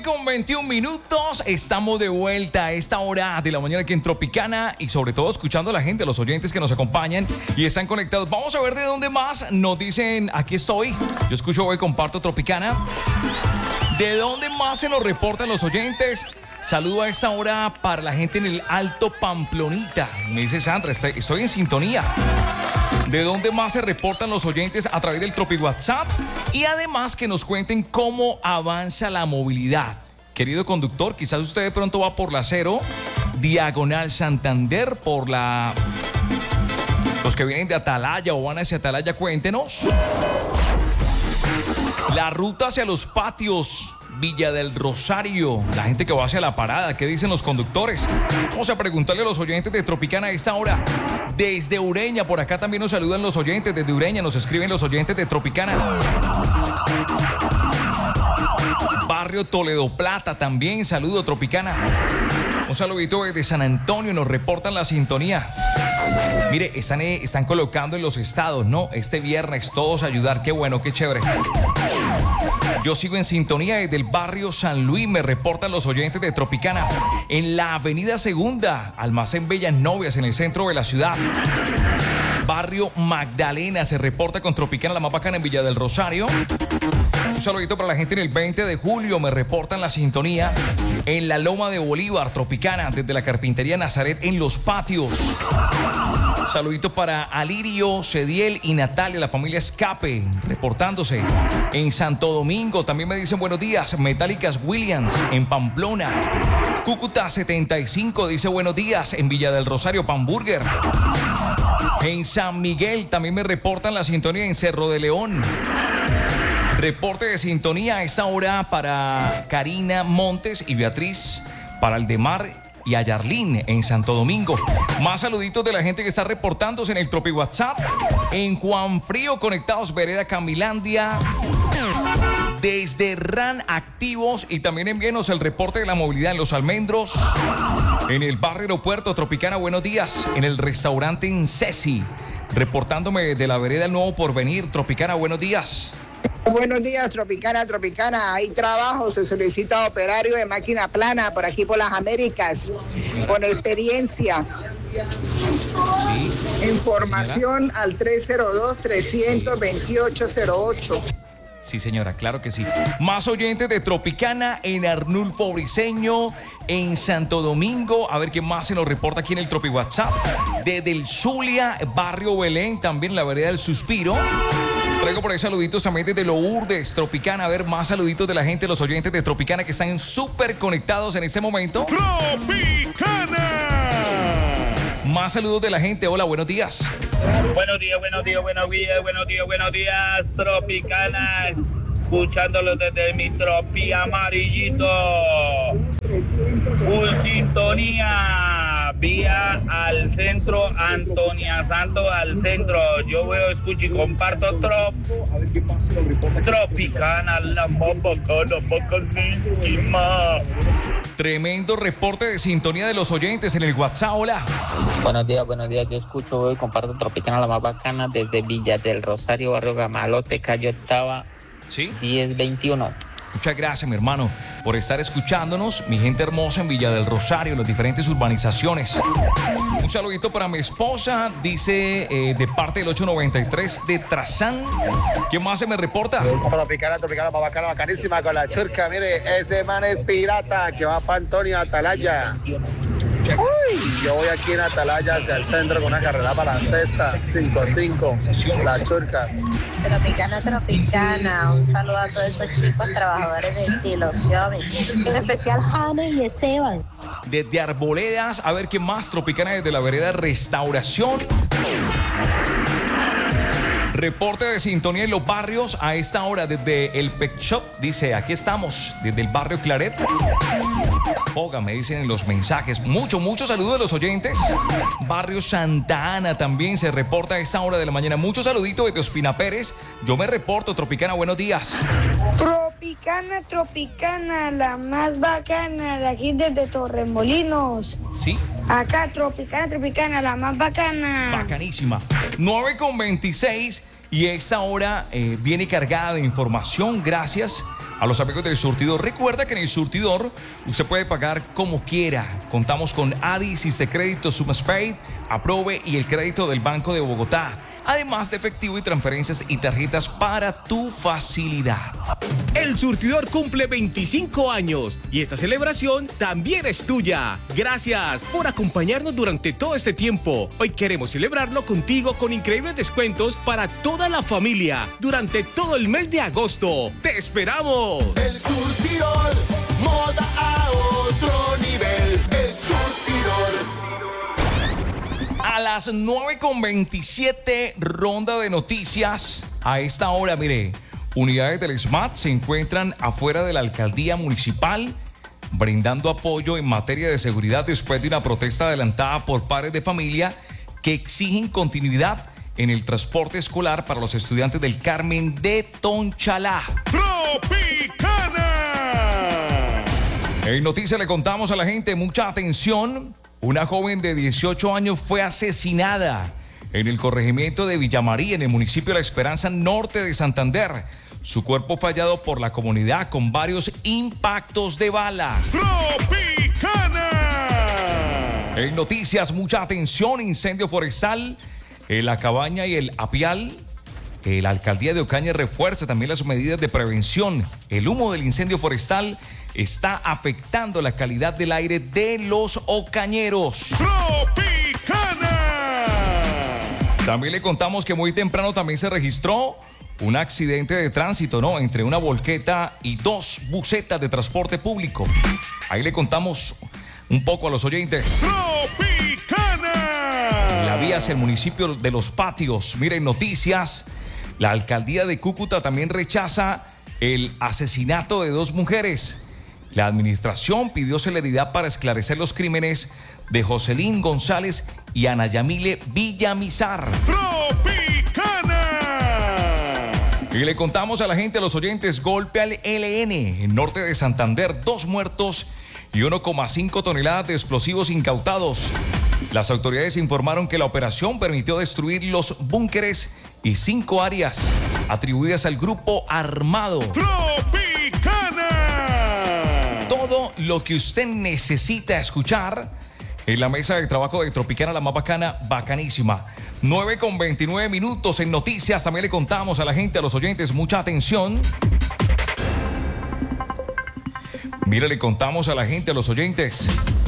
9:21. Estamos de vuelta a esta hora de la mañana aquí en Tropicana y sobre todo escuchando a la gente, los oyentes que nos acompañan y están conectados. Vamos a ver de dónde más nos dicen, aquí estoy. Yo escucho hoy, comparto Tropicana. ¿De dónde más se nos reportan los oyentes? Saludo a esta hora para la gente en el Alto Pamplonita. Me dice Sandra, estoy en sintonía. ¿De dónde más se reportan los oyentes a través del Tropi WhatsApp? Y además que nos cuenten cómo avanza la movilidad. Querido conductor, quizás usted de pronto va por la 0, Diagonal Santander, por la... Los que vienen de Atalaya o van hacia Atalaya, cuéntenos. La ruta hacia los patios, Villa del Rosario, la gente que va hacia la parada, ¿qué dicen los conductores? Vamos a preguntarle a los oyentes de Tropicana a esta hora. Desde Ureña, por acá también nos saludan los oyentes, desde Ureña nos escriben los oyentes de Tropicana. Barrio Toledo Plata también, saludo Tropicana. Un saludito desde San Antonio, nos reportan la sintonía. Mire, están colocando en los estados, ¿no? Este viernes todos a ayudar, qué bueno, qué chévere. Yo sigo en sintonía desde el barrio San Luis, me reportan los oyentes de Tropicana. En la avenida Segunda, Almacén Bellas Novias, en el centro de la ciudad. Barrio Magdalena, se reporta con Tropicana, la más bacana en Villa del Rosario. Un saludito para la gente en el 20 de julio, me reportan la sintonía. En la Loma de Bolívar, Tropicana, desde la Carpintería Nazaret, en Los Patios. Saludito para Alirio, Cediel y Natalia, la familia Escape, reportándose. En Santo Domingo también me dicen buenos días. Metálicas Williams, en Pamplona. Cúcuta 75 dice buenos días. En Villa del Rosario, Pamburger. En San Miguel también me reportan la sintonía en Cerro de León. Reporte de sintonía a esta hora para Karina Montes y Beatriz, para Aldemar y a Yarlín en Santo Domingo. Más saluditos de la gente que está reportándose en el Tropi WhatsApp. En Juan Frío, conectados, Vereda Camilandia. Desde RAN activos y también envíenos el reporte de la movilidad en Los Almendros. En el barrio Aeropuerto, Tropicana, buenos días. En el restaurante en Ceci, reportándome de la vereda El Nuevo Porvenir, Tropicana, buenos días. Buenos días, Tropicana, Tropicana. Hay trabajo, se solicita operario de máquina plana por aquí por las Américas, con experiencia. Sí. Información al 302-328-08. Sí, señora, claro que sí. Más oyentes de Tropicana en Arnulfo Briceño, en Santo Domingo. A ver qué más se nos reporta aquí en el Tropi WhatsApp. Desde el Zulia, barrio Belén, también la vereda del Suspiro. Traigo por ahí saluditos también desde Lourdes, Tropicana. A ver, más saluditos de la gente, los oyentes de Tropicana que están súper conectados en este momento. ¡Tropicana! Más saludos de la gente. Hola, buenos días. Buenos días, Tropicana. Escuchándolo desde mi tropi amarillito. Full sintonía. Vía al centro, Antonia Santos al centro. Yo veo, escucho y comparto Tropicana, la bacana. Tremendo reporte de sintonía de los oyentes en el WhatsApp. Hola. Buenos días. Yo escucho hoy, comparto Tropicana, la más bacana, desde Villa del Rosario, barrio Gamalote, calle Octava, ¿sí? 1021. Muchas gracias, mi hermano, por estar escuchándonos. Mi gente hermosa en Villa del Rosario, en las diferentes urbanizaciones. Un saludito para mi esposa, dice de parte del 893 de Trazán. ¿Quién más se me reporta? Tropicana, bacana, bacanísima con la churca. Mire, ese man es pirata que va para Antonio Atalaya. Uy, yo voy aquí en Atalaya hacia el centro con una carrera para la sexta, 5-5, la churca. Tropicana, un saludo a todos esos chicos trabajadores de estilo shopping, en especial Jane y Esteban. Desde Arboledas, a ver qué más. Tropicana desde la vereda Restauración. Reporte de sintonía en los barrios a esta hora desde el Pet Shop. Dice, aquí estamos, desde el barrio Claret. Poga, me dicen en los mensajes. Mucho saludo de los oyentes. Barrio Santa Ana también se reporta a esta hora de la mañana. Muchos saluditos desde Ospina Pérez. Yo me reporto, Tropicana, buenos días. Tropicana, la más bacana de aquí desde Torremolinos. Sí. Acá, Tropicana, la más bacana. Bacanísima. 9:26 y esta hora viene cargada de información. Gracias a los amigos del surtidor. Recuerda que en el surtidor usted puede pagar como quiera. Contamos con ADI, Crédito, SummaSpay, Aprove y el crédito del Banco de Bogotá. Además de efectivo y transferencias y tarjetas para tu facilidad. El surtidor cumple 25 años y esta celebración también es tuya. Gracias por acompañarnos durante todo este tiempo. Hoy queremos celebrarlo contigo con increíbles descuentos para toda la familia durante todo el mes de agosto. ¡Te esperamos! El surtidor, moda a otro nivel. El surtidor. A las 9:27, ronda de noticias. A esta hora, mire, unidades del SMAT se encuentran afuera de la alcaldía municipal brindando apoyo en materia de seguridad después de una protesta adelantada por padres de familia que exigen continuidad en el transporte escolar para los estudiantes del Carmen de Tonchalá. ¡Tropicana! En noticias le contamos a la gente, mucha atención. Una joven de 18 años fue asesinada en el corregimiento de Villamaría, en el municipio de La Esperanza, norte de Santander. Su cuerpo fue hallado por la comunidad con varios impactos de bala. ¡Tropicana! En noticias, mucha atención, incendio forestal en La Cabaña y el Apial. La alcaldía de Ocaña refuerza también las medidas de prevención. El humo del incendio forestal está afectando la calidad del aire de los ocañeros. ¡Tropicana! También le contamos que muy temprano también se registró un accidente de tránsito, ¿no? Entre una volqueta y dos busetas de transporte público. Ahí le contamos un poco a los oyentes. ¡Tropicana! La vía hacia el municipio de Los Patios. Miren, noticias. La alcaldía de Cúcuta también rechaza el asesinato de dos mujeres. La administración pidió celeridad para esclarecer los crímenes de Jocelyn González y Ana Yamile Villamizar. ¡Tropicana! Y le contamos a la gente, a los oyentes, golpe al ELN en norte de Santander, 2 muertos y 1,5 toneladas de explosivos incautados. Las autoridades informaron que la operación permitió destruir los búnkeres y 5 áreas atribuidas al grupo armado. ¡Tropicana! Todo lo que usted necesita escuchar en la mesa de trabajo de Tropicana, la más bacana, bacanísima. 9:29 en noticias. También le contamos a la gente, a los oyentes, mucha atención. Mire, le contamos a la gente, a los oyentes.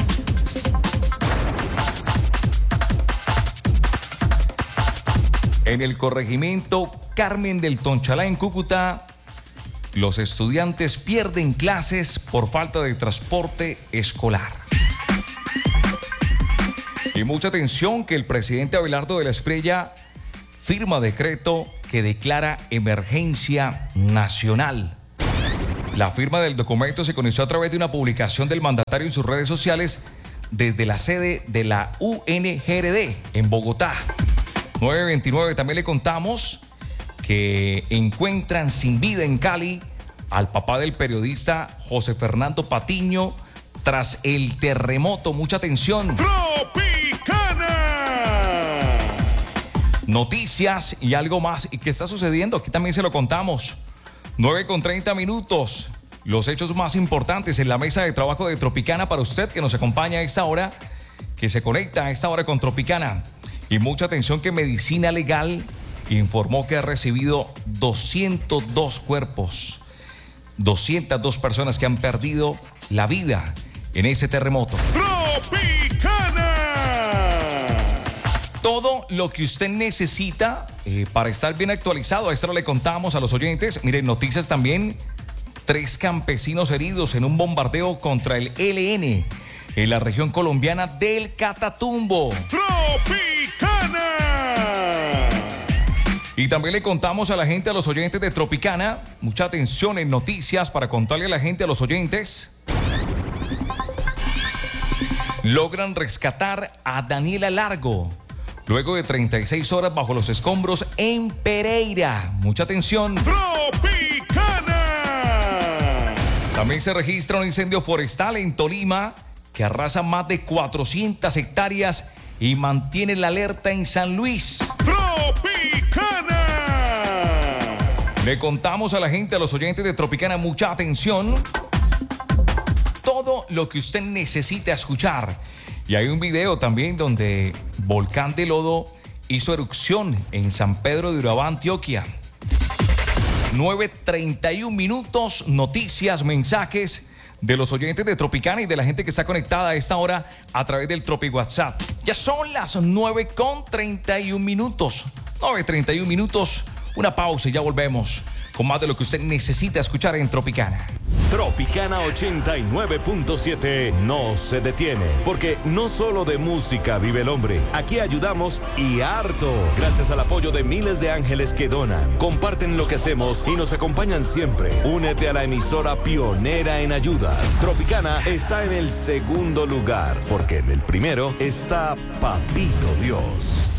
En el corregimiento Carmen del Tonchalá, en Cúcuta, los estudiantes pierden clases por falta de transporte escolar. Y mucha atención que el presidente Abelardo de la Espriella firma decreto que declara emergencia nacional. La firma del documento se conoció a través de una publicación del mandatario en sus redes sociales desde la sede de la UNGRD en Bogotá. 9:29, también le contamos que encuentran sin vida en Cali al papá del periodista José Fernando Patiño tras el terremoto. Mucha atención. ¡Tropicana! Noticias y algo más. ¿Y qué está sucediendo? Aquí también se lo contamos. 9:30. Los hechos más importantes en la mesa de trabajo de Tropicana para usted que nos acompaña a esta hora, que se conecta a esta hora con Tropicana. Y mucha atención que Medicina Legal informó que ha recibido 202 cuerpos, 202 personas que han perdido la vida en ese terremoto. ¡Tropicana! Todo lo que usted necesita para estar bien actualizado. A esto le contamos a los oyentes. Miren, noticias también. 3 campesinos heridos en un bombardeo contra el ELN en la región colombiana del Catatumbo. ¡Tropicana! Y también le contamos a la gente, a los oyentes de Tropicana, mucha atención en noticias para contarle a la gente, a los oyentes. Logran rescatar a Daniela Largo luego de 36 horas bajo los escombros en Pereira. Mucha atención. ¡Tropicana! También se registra un incendio forestal en Tolima que arrasa más de 400 hectáreas y mantiene la alerta en San Luis. ¡Tropicana! Le contamos a la gente, a los oyentes de Tropicana, mucha atención. Todo lo que usted necesita escuchar. Y hay un video también donde volcán de lodo hizo erupción en San Pedro de Urabá, Antioquia. 9:31 minutos, noticias, mensajes de los oyentes de Tropicana y de la gente que está conectada a esta hora a través del Tropi WhatsApp. Ya son las 9:31 minutos. 9:31 minutos, una pausa y ya volvemos con más de lo que usted necesita escuchar en Tropicana. Tropicana 89.7 no se detiene, porque no solo de música vive el hombre. Aquí ayudamos y harto, gracias al apoyo de miles de ángeles que donan, comparten lo que hacemos y nos acompañan siempre. Únete a la emisora pionera en ayudas. Tropicana está en el segundo lugar, porque en el primero está Papito Dios.